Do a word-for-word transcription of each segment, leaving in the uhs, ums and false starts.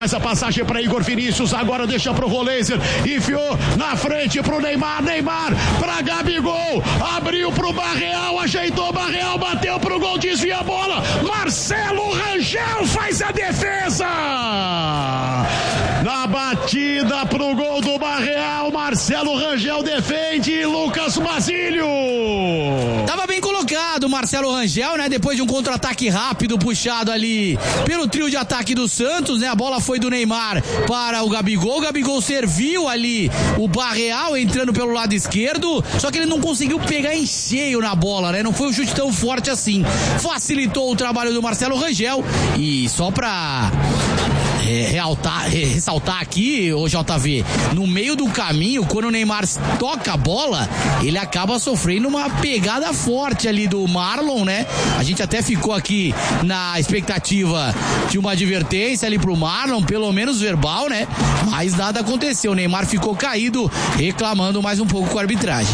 Essa passagem para Igor Vinícius, agora deixa pro Roleiser, enfiou na frente pro Neymar, Neymar pra Gabigol, abriu pro Barreal, ajeitou Barreal, bateu pro gol, desvia a bola, Marcelo Rangel faz a defesa! Na batida pro gol do Barreal, Marcelo Rangel defende, Lucas Basílio. Tava bem colocado o Marcelo Rangel, né? Depois de um contra-ataque rápido puxado ali pelo trio de ataque do Santos, né? A bola foi do Neymar para o Gabigol, o Gabigol serviu ali o Barreal entrando pelo lado esquerdo, só que ele não conseguiu pegar em cheio na bola, né? Não foi um chute tão forte assim. Facilitou o trabalho do Marcelo Rangel e só pra É, realtar, ressaltar aqui, ô J V, no meio do caminho, quando o Neymar toca a bola, ele acaba sofrendo uma pegada forte ali do Marlon, né? A gente até ficou aqui na expectativa de uma advertência ali pro Marlon, pelo menos verbal, né? Mas nada aconteceu, o Neymar ficou caído, reclamando mais um pouco com a arbitragem.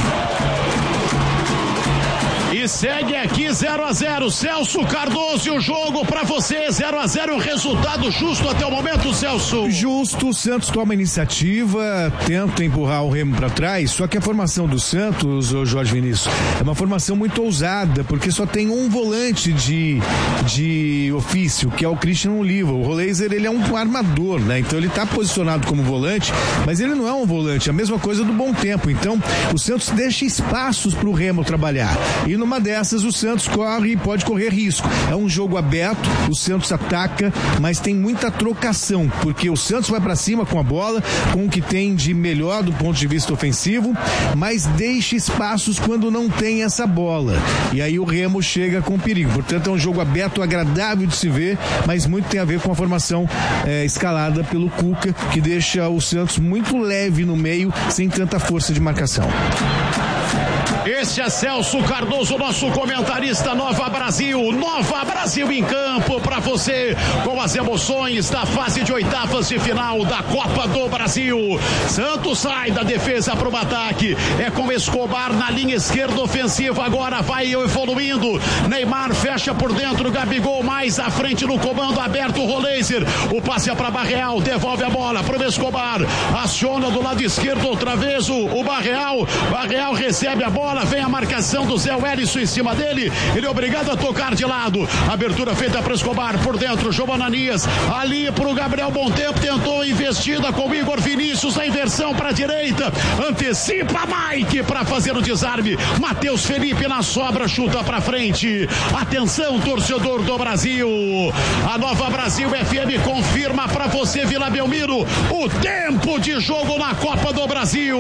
E segue aqui zero a zero, Celso Cardoso, o jogo pra você, zero a zero, resultado justo até o momento, Celso. Justo, o Santos toma a iniciativa, tenta empurrar o Remo pra trás, só que a formação do Santos, ô Jorge Vinícius, é uma formação muito ousada, porque só tem um volante de, de ofício, que é o Christian Oliva. O Roleiser, ele é um armador, né? Então ele tá posicionado como volante, mas ele não é um volante, é a mesma coisa do Bom Tempo. Então o Santos deixa espaços pro Remo trabalhar. E numa dessas o Santos corre e pode correr risco. É um jogo aberto, o Santos ataca, mas tem muita trocação, porque o Santos vai pra cima com a bola, com o que tem de melhor do ponto de vista ofensivo, mas deixa espaços quando não tem essa bola. E aí o Remo chega com perigo. Portanto, é um jogo aberto, agradável de se ver, mas muito tem a ver com a formação é, escalada pelo Cuca, que deixa o Santos muito leve no meio, sem tanta força de marcação. Esse é Celso Cardoso, nosso comentarista. Nova Brasil, Nova Brasil em campo para você, com as emoções da fase de oitavas de final da Copa do Brasil. Santos sai da defesa para o ataque, é com Escobar na linha esquerda ofensiva, agora vai evoluindo, Neymar fecha por dentro, Gabigol mais à frente no comando aberto, Roleiser, o passe é para Barreal, devolve a bola para o Escobar, aciona do lado esquerdo outra vez o, o Barreal, Barreal recebe a bola, vem a marcação do Zé Wellison em cima dele, ele é obrigado a tocar de lado, abertura feita para Escobar, por dentro, João Ananias, ali pro Gabriel Bom Tempo, tentou investida com Igor Vinícius, a inversão para a direita, antecipa Mike para fazer o desarme, Matheus Felipe na sobra, chuta para frente, atenção torcedor do Brasil, a Nova Brasil F M confirma para você, Vila Belmiro, o tempo de jogo na Copa do Brasil.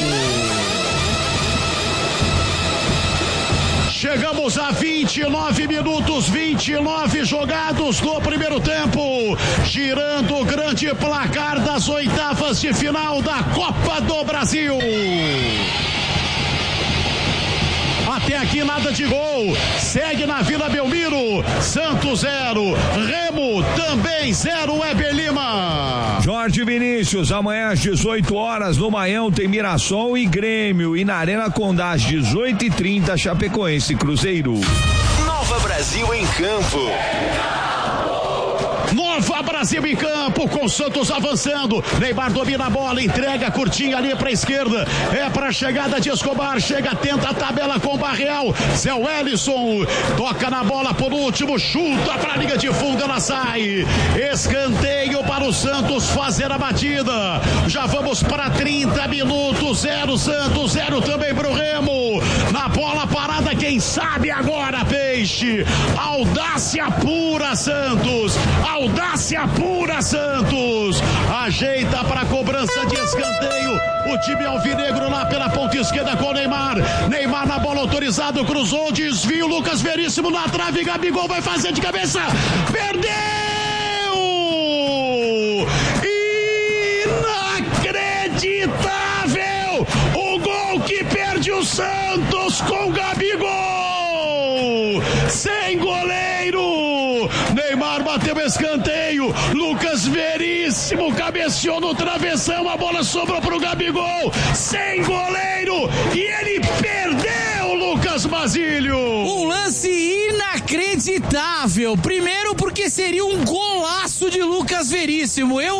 Chegamos a vinte e nove minutos, vinte e nove jogados no primeiro tempo, girando o grande placar das oitavas de final da Copa do Brasil. Até aqui nada de gol, segue na Vila Belmiro, Santos zero, Remo também zero, Weber Lima. Jorge Vinícius, amanhã às dezoito horas no Maião tem Mirassol e Grêmio, e na Arena Condá às dezoito e trinta Chapecoense e Cruzeiro. Nova Brasil em campo. Nova Brasil em campo, com Santos avançando, Neymar domina a bola, entrega curtinha ali pra esquerda, é pra chegada de Escobar, chega, tenta a tabela com Barreal, Zé Wellison, toca na bola por último, chuta pra linha de fundo, ela sai, escanteio para o Santos fazer a batida, já vamos para trinta minutos, zero Santos, zero também pro Remo, na bola parada, quem sabe agora, Peixe, audácia pura Santos, audácia pura Santos, ajeita para cobrança de escanteio, o time alvinegro lá pela ponta esquerda com Neymar, Neymar na bola autorizado, cruzou, desvio, Lucas Veríssimo na trave, Gabigol vai fazer de cabeça, perdeu, inacreditável, o gol que perde o Santos com Gabigol, sem goleiro, Neymar bateu escanteio, Lucas Veríssimo cabeceou no travessão, a bola sobrou pro Gabigol, sem goleiro, e ele perdeu, Lucas Basílio. Um lance inacreditável Inacreditável. Primeiro porque seria um golaço de Lucas Veríssimo. Eu